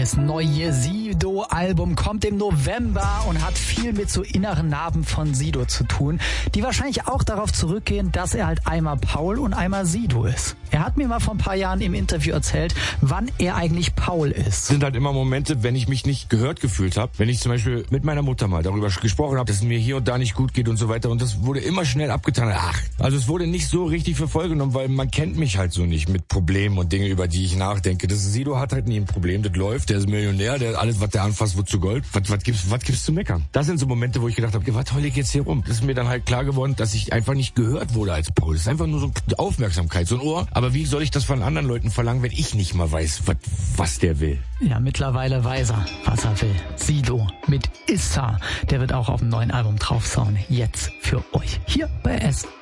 Das neue Sido-Album kommt im November und hat viel mit so inneren Narben von Sido zu tun, die wahrscheinlich auch darauf zurückgehen, dass er halt einmal Paul und einmal Sido ist. Er hat mir mal vor ein paar Jahren im Interview erzählt, wann er eigentlich Paul ist. Es sind halt immer Momente, wenn ich mich nicht gehört gefühlt habe, wenn ich zum Beispiel mit meiner Mutter mal darüber gesprochen habe, dass es mir hier und da nicht gut geht und so weiter, und das wurde immer schnell abgetan. Also es wurde nicht so richtig für voll genommen, weil man kennt mich halt so nicht mit Problemen und Dinge, über die ich nachdenke. Sido hat halt nie ein Problem, das läuft, der ist Millionär, der alles, was der anfasst, wird zu Gold. Was gibt's zu meckern? Das sind so Momente, wo ich gedacht habe, was heul ich jetzt hier rum? Das ist mir dann halt klar geworden, dass ich einfach nicht gehört wurde als Paul. Das ist einfach nur so eine Aufmerksamkeit, so ein Ohr. Aber wie soll ich das von anderen Leuten verlangen, wenn ich nicht mal weiß, was der will? Ja, mittlerweile weiß er, was er will. Sido mit Issa. Der wird auch auf dem neuen Album drauf sein. Jetzt für euch. Hier bei S.